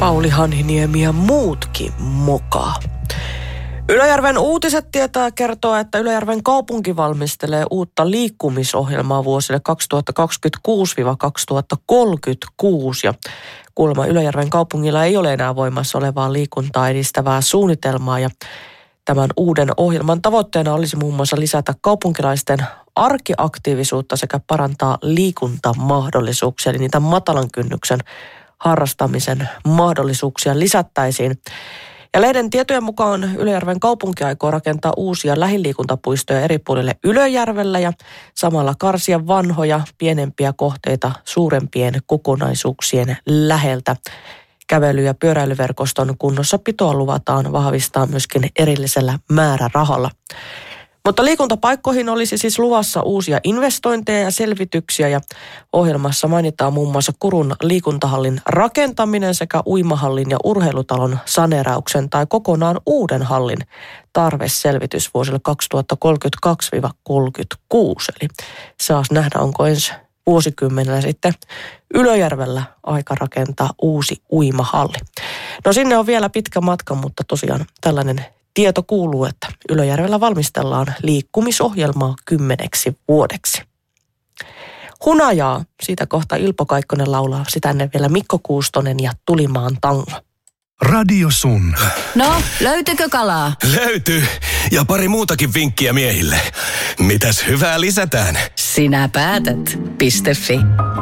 Pauli Hanhiniemi ja muutkin mukaan. Ylöjärven Uutiset kertoo, että Ylöjärven kaupunki valmistelee uutta liikkumisohjelmaa vuosille 2026-2036 ja kuulemma Ylöjärven kaupungilla ei ole enää voimassa olevaa liikuntaa edistävää suunnitelmaa ja tämän uuden ohjelman tavoitteena olisi muun muassa lisätä kaupunkilaisten arkiaktiivisuutta sekä parantaa liikuntamahdollisuuksia, eli niitä matalan kynnyksen harrastamisen mahdollisuuksia lisättäisiin. Ja lehden tietojen mukaan Ylöjärven kaupunki aikoo rakentaa uusia lähiliikuntapuistoja eri puolille Ylöjärvellä ja samalla karsia vanhoja pienempiä kohteita suurempien kokonaisuuksien läheltä. Kävely- ja pyöräilyverkoston kunnossapitoa luvataan vahvistaa myöskin erillisellä määrärahalla. Mutta liikuntapaikkoihin olisi siis luvassa uusia investointeja ja selvityksiä ja ohjelmassa mainitaan muun muassa Kurun liikuntahallin rakentaminen sekä uimahallin ja urheilutalon saneerauksen tai kokonaan uuden hallin tarveselvitys vuosille 2032-36. Eli saas nähdä, onko ensi vuosikymmenellä sitten Ylöjärvellä aika rakentaa uusi uimahalli. No sinne on vielä pitkä matka, mutta tosiaan tällainen tieto kuuluu, että Ylöjärvellä valmistellaan liikkumisohjelmaa 10 vuodeksi. Hunajaa, siitä kohta Ilpo Kaikkonen laulaa, sitä ennen vielä Mikko Kuustonen ja Tulimaan tango. Radio Sun. No, löytyykö kalaa? Löytyy. Ja pari muutakin vinkkiä miehille. Mitäs hyvää lisätään? Sinä päätät. .fi.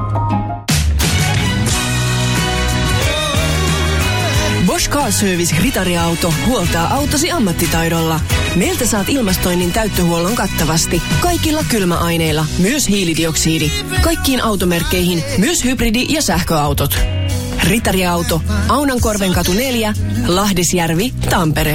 Bosch Car Service ritariauto huoltaa autosi ammattitaidolla. Meiltä saat ilmastoinnin täyttöhuollon kattavasti. Kaikilla kylmäaineilla, myös hiilidioksidi. Kaikkiin automerkkeihin, myös hybridi- ja sähköautot. Ritariauto, Aunankorvenkatu 4, Lahdisjärvi, Tampere.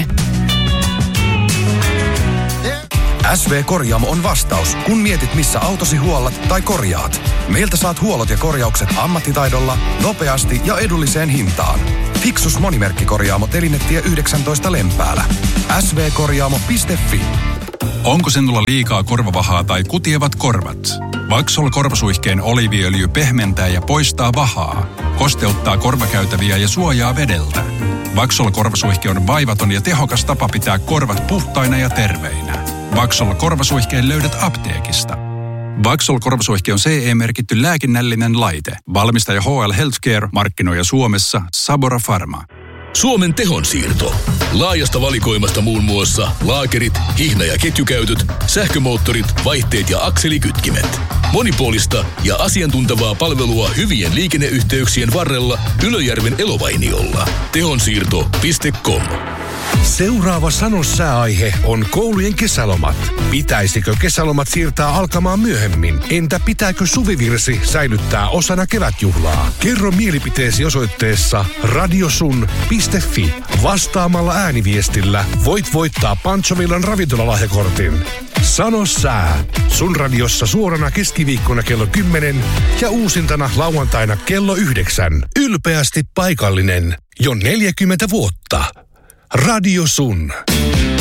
SV Korjaamo on vastaus, kun mietit missä autosi huollat tai korjaat. Meiltä saat huollot ja korjaukset ammattitaidolla, nopeasti ja edulliseen hintaan. Fixus monimerkkikorjaamo Telinetie 19 Lempäälä. svkorjaamo.fi. Onko sinulla liikaa korvavahaa tai kutievat korvat? Vaxol korvasuihkeen oliiviöljy pehmentää ja poistaa vahaa, kosteuttaa korvakäytäviä ja suojaa vedeltä. Vaxol korvasuihke on vaivaton ja tehokas tapa pitää korvat puhtaina ja terveinä. Vaxol korvasuihkeen löydät apteekista. Vaxol korvasuihke on CE-merkitty lääkinnällinen laite. Valmistaja HL Healthcare, markkinoija Suomessa Sabora Pharma. Suomen tehonsiirto. Laajasta valikoimasta muun muassa laakerit, hihna- ja ketjukäytöt, sähkömoottorit, vaihteet ja akselikytkimet. Monipuolista ja asiantuntevaa palvelua hyvien liikenneyhteyksien varrella Ylöjärven Elovainiolla. Tehonsiirto.com. Seuraava Sano sääaihe on koulujen kesälomat. Pitäisikö kesälomat siirtää alkamaan myöhemmin? Entä pitääkö suvivirsi säilyttää osana kevätjuhlaa? Kerro mielipiteesi osoitteessa radiosun.fi. Vastaamalla ääniviestillä voit voittaa Panchovillan ravintolalahjakortin. Sano sää. Sun radiossa suorana keskiviikkona kello 10 ja uusintana lauantaina kello 9. Ylpeästi paikallinen. Jo 40 vuotta. Radio Sun.